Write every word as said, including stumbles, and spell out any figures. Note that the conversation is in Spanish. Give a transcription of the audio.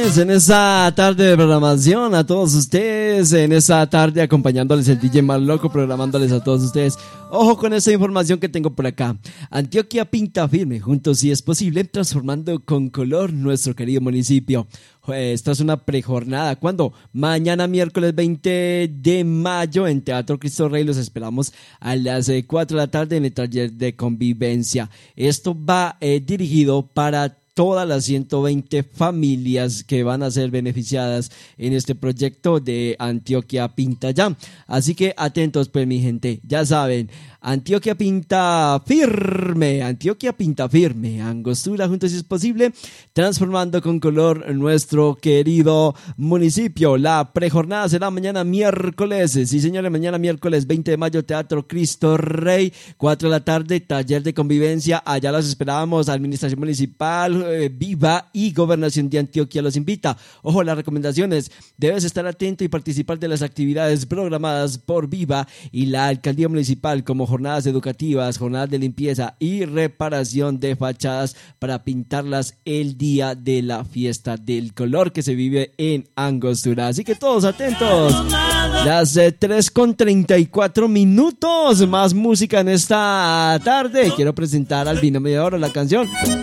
ustedes en esta tarde de programación, a todos ustedes en esta tarde acompañándoles el D J más loco, programándoles a todos ustedes. Ojo con esta información que tengo por acá. Antioquia pinta firme, juntos si es posible, transformando con color nuestro querido municipio. Esta es una prejornada. ¿Cuándo? Mañana miércoles veinte de mayo en Teatro Cristo Rey. Los esperamos a las cuatro de la tarde en el taller de convivencia. Esto va eh, dirigido para todas las ciento veinte familias que van a ser beneficiadas en este proyecto de Antioquia Pinta Ya. Así que atentos pues mi gente, ya saben, Antioquia Pinta Firme, Antioquia Pinta Firme, Angostura juntos si es posible, transformando con color nuestro querido municipio. La prejornada será mañana miércoles, sí señores, mañana miércoles veinte de mayo, Teatro Cristo Rey, cuatro de la tarde, taller de convivencia, allá los esperamos, administración municipal, eh, Viva y Gobernación de Antioquia los invita. Ojo, las recomendaciones, debes estar atento y participar de las actividades programadas por Viva y la alcaldía municipal, como jornadas educativas, jornadas de limpieza y reparación de fachadas para pintarlas el día de la fiesta del color que se vive en Angostura. Así que todos atentos. Las eh, tres con treinta y cuatro minutos. Más música en esta tarde. Quiero presentar al binomio de oro, la canción